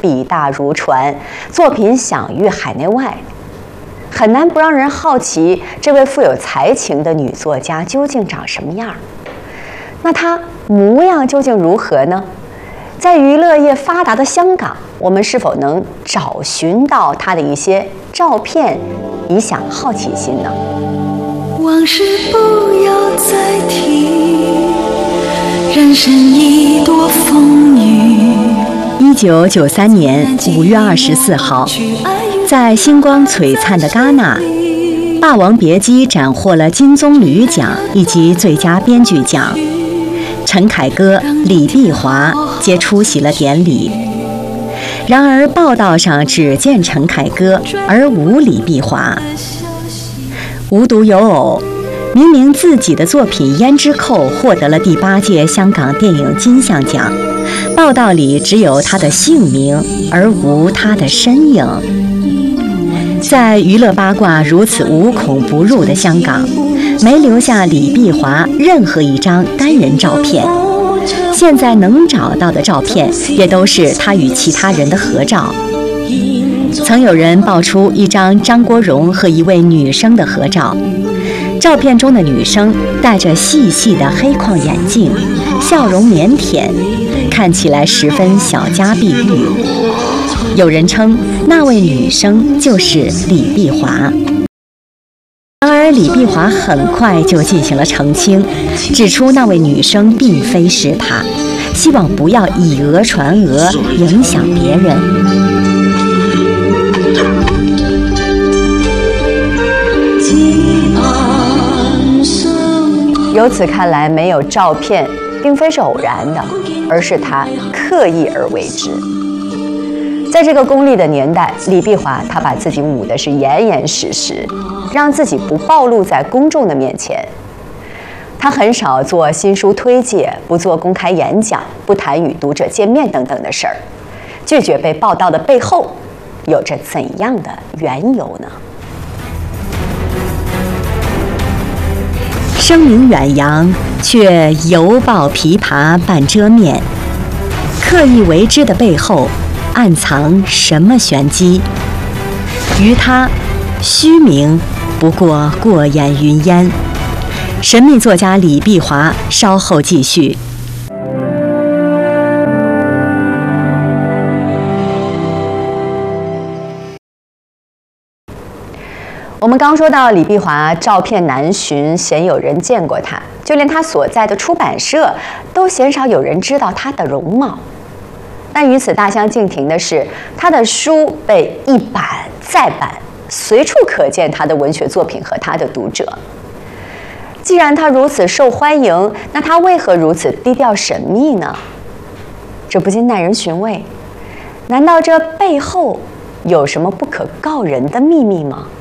笔大如船，作品享誉海内外，很难不让人好奇这位富有才情的女作家究竟长什么样。那她模样究竟如何呢？在娱乐业发达的香港，我们是否能找寻到她的一些照片，以享好奇心呢？ 往事不要再提，人生一朵风雨。 1993年5月24号，在星光璀璨的戛纳，《霸王别姬》斩获了金棕榈奖以及最佳编剧奖。陈凯歌、李碧华皆出席了典礼。然而，报道上只见陈凯歌，而无李碧华。无独有偶，明明自己的作品《胭脂扣》获得了第8届香港电影金像奖，报道里只有他的姓名，而无他的身影。在娱乐八卦如此无孔不入的香港，没留下李碧华任何一张单人照片。现在能找到的照片，也都是他与其他人的合照。曾有人爆出一张张国荣和一位女生的合照，照片中的女生戴着细细的黑框眼镜，笑容腼腆，看起来十分小家碧玉。有人称那位女生就是李碧华。然而，李碧华很快就进行了澄清，指出那位女生并非是她，希望不要以讹传讹，影响别人。由此看来，没有照片并非是偶然的，而是他刻意而为之。在这个功利的年代，李碧华他把自己捂的是严严实实，让自己不暴露在公众的面前。他很少做新书推介，不做公开演讲，不谈与读者见面等等的事儿。拒绝被报道的背后，有着怎样的缘由呢？声名远扬，却犹抱琵琶半遮面，刻意为之的背后，暗藏什么玄机？于他，虚名不过过眼云烟。神秘作家李碧华稍后继续。我们刚说到李碧华照片难寻，鲜有人见过他，就连他所在的出版社都鲜少有人知道他的容貌。但与此大相径庭的是，他的书被一版再版，随处可见他的文学作品和他的读者。既然他如此受欢迎，那他为何如此低调神秘呢？这不禁耐人寻味。难道这背后有什么不可告人的秘密吗？